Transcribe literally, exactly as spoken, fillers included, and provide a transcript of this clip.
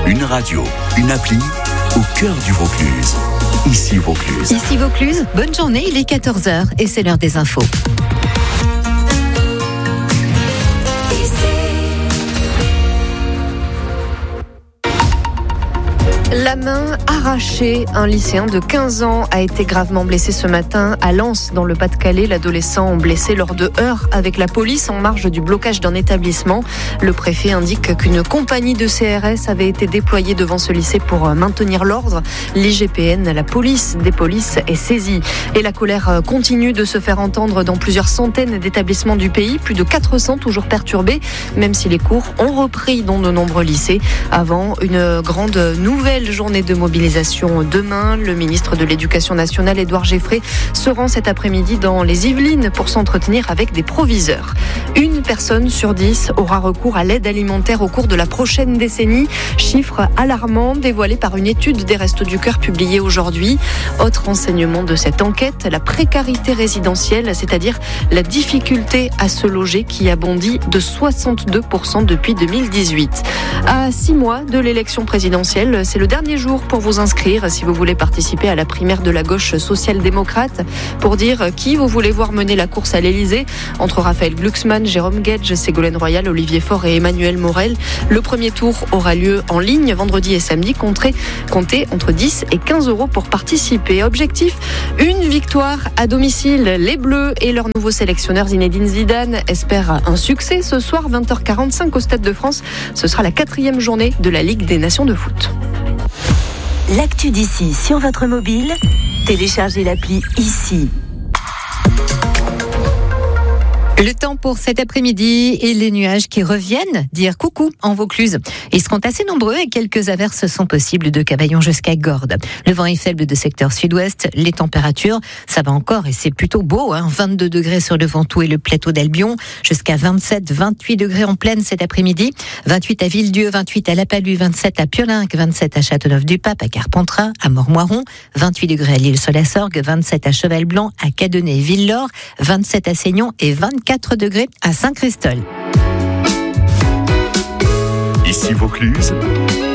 Une radio, une appli au cœur du Vaucluse. Ici Vaucluse. Ici Vaucluse, bonne journée, il est quatorze heures et c'est l'heure des infos. La main arrachée, un lycéen de quinze ans a été gravement blessé ce matin à Lens, dans le Pas-de-Calais. L'adolescent blessé lors de heurts avec la police en marge du blocage d'un établissement. Le préfet indique qu'une compagnie de C R S avait été déployée devant ce lycée pour maintenir l'ordre. L'I G P N, la police des polices, est saisie. Et la colère continue de se faire entendre dans plusieurs centaines d'établissements du pays. Plus de quatre cents toujours perturbés, même si les cours ont repris dans de nombreux lycées. Avant une grande nouvelle journée de mobilisation demain. Le ministre de l'Éducation nationale, Édouard Geffrey, se rend cet après-midi dans les Yvelines pour s'entretenir avec des proviseurs. Une personne sur dix aura recours à l'aide alimentaire au cours de la prochaine décennie. Chiffre alarmant dévoilé par une étude des Restos du Cœur publiée aujourd'hui. Autre enseignement de cette enquête, la précarité résidentielle, c'est-à-dire la difficulté à se loger qui a bondi de soixante-deux pour cent depuis deux mille dix-huit. À six mois de l'élection présidentielle, c'est le dernier jour pour vous inscrire si vous voulez participer à la primaire de la gauche social-démocrate. Pour dire qui vous voulez voir mener la course à l'Elysée entre Raphaël Glucksmann, Jérôme Guedj, Ségolène Royal, Olivier Faure et Emmanuel Morel. Le premier tour aura lieu en ligne vendredi et samedi. Comptez, comptez entre dix et quinze euros pour participer. Objectif, une victoire à domicile. Les Bleus et leur nouveau sélectionneur Zinedine Zidane espèrent un succès ce soir, vingt heures quarante-cinq au Stade de France. Ce sera la quatrième journée de la Ligue des Nations de foot. L'actu d'ici sur votre mobile, téléchargez l'appli Ici. Le temps pour cet après-midi et les nuages qui reviennent dire coucou en Vaucluse. Ils seront assez nombreux et quelques averses sont possibles de Cavaillon jusqu'à Gordes. Le vent est faible de secteur sud-ouest. Les températures, ça va encore et c'est plutôt beau. Hein, vingt-deux degrés sur le Ventoux et le plateau d'Albion, jusqu'à vingt-sept, vingt-huit degrés en plaine cet après-midi. vingt-huit à Villedieu, vingt-huit à La Palue, vingt-sept à Piolinc, vingt-sept à Châteauneuf-du-Pape, à Carpentras, à Mormoiron, vingt-huit degrés à l'Île-sur-la-Sorgue, vingt-sept à Cheval-Blanc, à Cadenet et Ville-Laure, vingt-sept à Seignon et vingt-quatre degrés à Saint-Christol. Ici Vaucluse,